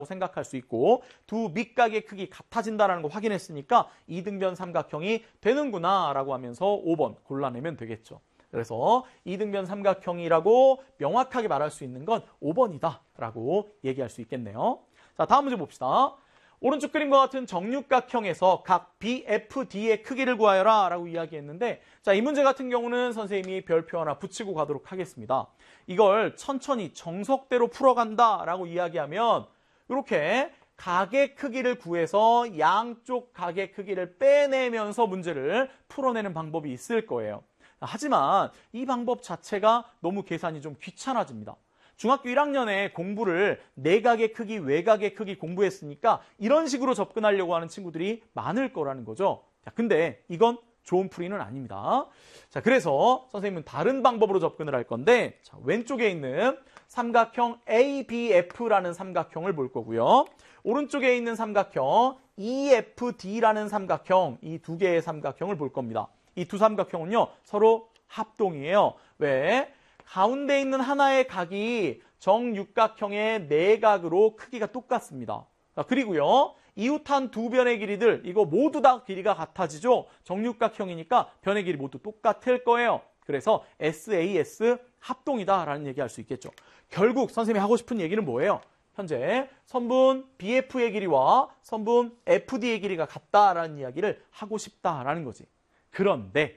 생각할 수 있고 두 밑각의 크기 같아진다는 거 확인했으니까 이등변 삼각형이 되는구나 라고 하면서 5번 골라내면 되겠죠. 그래서 이등변 삼각형이라고 명확하게 말할 수 있는 건 5번이다 라고 얘기할 수 있겠네요. 자, 다음 문제 봅시다. 오른쪽 그림과 같은 정육각형에서 각 BFD의 크기를 구하여라 라고 이야기했는데, 자, 이 문제 같은 경우는 선생님이 별표 하나 붙이고 가도록 하겠습니다. 이걸 천천히 정석대로 풀어간다 라고 이야기하면 이렇게 각의 크기를 구해서 양쪽 각의 크기를 빼내면서 문제를 풀어내는 방법이 있을 거예요. 하지만 이 방법 자체가 너무 계산이 좀 귀찮아집니다. 중학교 1학년에 공부를 내각의 크기, 외각의 크기 공부했으니까 이런 식으로 접근하려고 하는 친구들이 많을 거라는 거죠. 자, 근데 이건 좋은 풀이는 아닙니다. 자, 그래서 선생님은 다른 방법으로 접근을 할 건데, 자, 왼쪽에 있는 삼각형 ABF라는 삼각형을 볼 거고요. 오른쪽에 있는 삼각형 EFD라는 삼각형, 이 두 개의 삼각형을 볼 겁니다. 이 두 삼각형은요, 서로 합동이에요. 왜? 가운데 있는 하나의 각이 정육각형의 내각으로 크기가 똑같습니다. 그리고요, 이웃한 두 변의 길이들, 이거 모두 다 길이가 같아지죠? 정육각형이니까 변의 길이 모두 똑같을 거예요. 그래서 SAS 합동이다라는 얘기할 수 있겠죠. 결국 선생님이 하고 싶은 얘기는 뭐예요? 현재 선분 BF의 길이와 선분 FD의 길이가 같다라는 이야기를 하고 싶다라는 거지. 그런데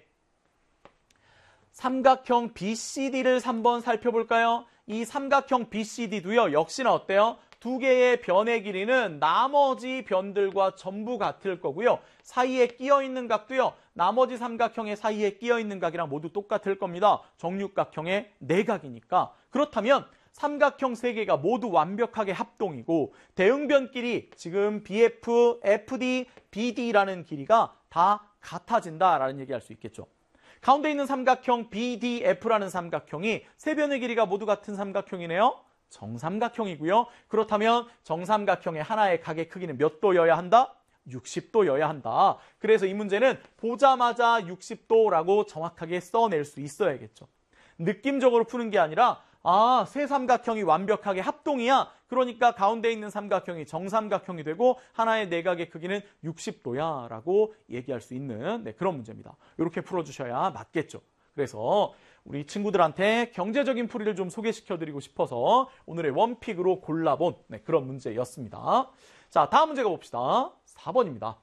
삼각형 BCD를 한번 살펴볼까요? 이 삼각형 BCD도요, 역시나 어때요? 두 개의 변의 길이는 나머지 변들과 전부 같을 거고요. 사이에 끼어있는 각도요, 나머지 삼각형의 사이에 끼어있는 각이랑 모두 똑같을 겁니다. 정육각형의 내각이니까. 그렇다면 삼각형 세 개가 모두 완벽하게 합동이고 대응변끼리 지금 BF, FD, BD라는 길이가 다 같아진다라는 얘기할 수 있겠죠. 가운데 있는 삼각형 BDF라는 삼각형이 세 변의 길이가 모두 같은 삼각형이네요. 정삼각형이고요. 그렇다면 정삼각형의 하나의 각의 크기는 몇 도여야 한다? 60도여야 한다. 그래서 이 문제는 보자마자 60도라고 정확하게 써낼 수 있어야겠죠. 느낌적으로 푸는 게 아니라 세 삼각형이 완벽하게 합동이야. 그러니까 가운데 있는 삼각형이 정삼각형이 되고 하나의 내각의 크기는 60도야 라고 얘기할 수 있는 그런 문제입니다. 이렇게 풀어주셔야 맞겠죠. 그래서 우리 친구들한테 경제적인 풀이를 좀 소개시켜드리고 싶어서 오늘의 원픽으로 골라본 그런 문제였습니다. 자, 다음 문제가 봅시다. 4번입니다.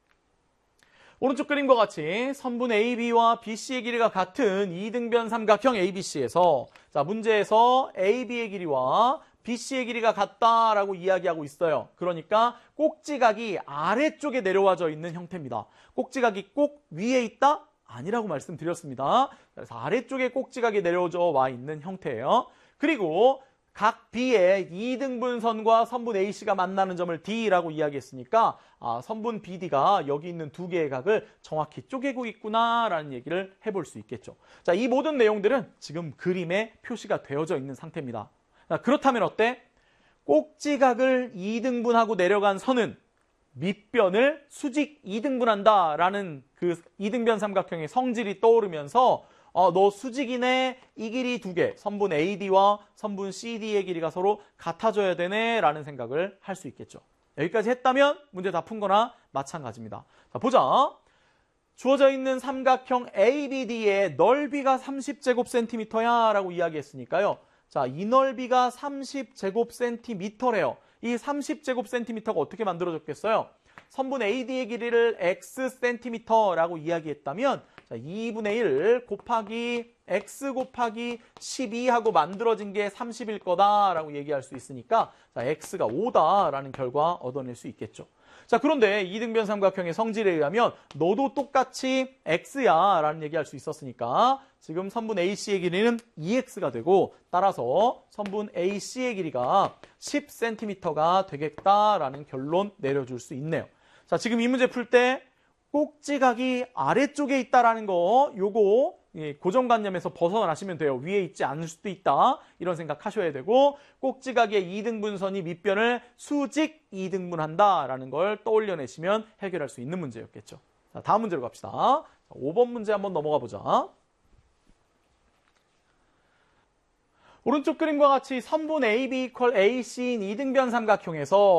오른쪽 그림과 같이 선분 AB와 BC의 길이가 같은 이등변 삼각형 ABC에서 자, 문제에서 AB의 길이와 BC의 길이가 같다라고 이야기하고 있어요. 그러니까 꼭지각이 아래쪽에 내려와져 있는 형태입니다. 꼭지각이 꼭 위에 있다? 아니라고 말씀드렸습니다. 그래서 아래쪽에 꼭지각이 내려져 와 있는 형태예요. 그리고 각 B의 이등분선과 선분 AC가 만나는 점을 D라고 이야기했으니까 선분 BD가 여기 있는 두 개의 각을 정확히 쪼개고 있구나라는 얘기를 해볼 수 있겠죠. 자, 이 모든 내용들은 지금 그림에 표시가 되어져 있는 상태입니다. 자, 그렇다면 어때? 꼭지각을 2등분하고 내려간 선은 밑변을 수직 2등분한다라는 그 이등변 삼각형의 성질이 떠오르면서 너 수직이네, 이 길이 두 개, 선분 AD와 선분 CD의 길이가 서로 같아져야 되네 라는 생각을 할 수 있겠죠. 여기까지 했다면 문제 다 푼 거나 마찬가지입니다. 자, 보자. 주어져 있는 삼각형 ABD의 넓이가 30제곱센티미터야 라고 이야기했으니까요. 자, 이 넓이가 30제곱센티미터래요. 이 30제곱센티미터가 어떻게 만들어졌겠어요? 선분 AD의 길이를 X센티미터라고 이야기했다면 자, 2분의 1 곱하기 X 곱하기 12하고 만들어진 게 30일 거다라고 얘기할 수 있으니까 자, X가 5다라는 결과 얻어낼 수 있겠죠. 자, 그런데 이등변 삼각형의 성질에 의하면 너도 똑같이 X야 라는 얘기할 수 있었으니까 지금 선분 AC의 길이는 2X가 되고 따라서 선분 AC의 길이가 10cm가 되겠다라는 결론 내려줄 수 있네요. 자, 지금 이 문제 풀 때 꼭지각이 아래쪽에 있다라는 거 요거 고정관념에서 벗어나시면 돼요. 위에 있지 않을 수도 있다. 이런 생각하셔야 되고 꼭지각의 2등분선이 밑변을 수직 2등분한다라는 걸 떠올려내시면 해결할 수 있는 문제였겠죠. 자, 다음 문제로 갑시다. 자, 5번 문제 한번 넘어가 보자. 오른쪽 그림과 같이 선분 AB 이퀄 AC인 이등변 삼각형에서